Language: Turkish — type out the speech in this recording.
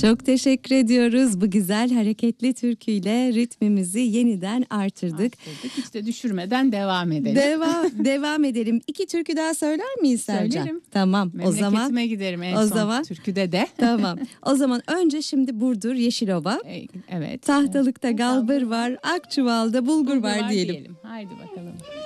Çok teşekkür ediyoruz. Bu güzel hareketli türküyle ritmimizi yeniden artırdık. Hiç de düşürmeden devam edelim. Devam edelim. 2 türkü daha söyler miyiz Sercan? Söylerim. Tamam. O zaman Memleketime giderim en son türküde de. Tamam. O zaman önce şimdi Burdur, Yeşilova. Evet. Tahtalık'ta galbır var, Akçuval'da bulgur var diyelim. Haydi bakalım.